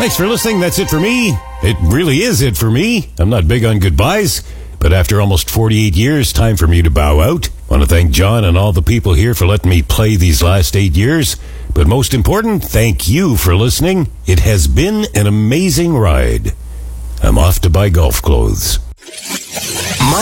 Thanks for listening. That's it for me. It really is it for me. I'm not big on goodbyes, but after almost 48 years, time for me to bow out. I want to thank John and all the people here for letting me play these last 8 years. But most important, thank you for listening. It has been an amazing ride. I'm off to buy golf clothes.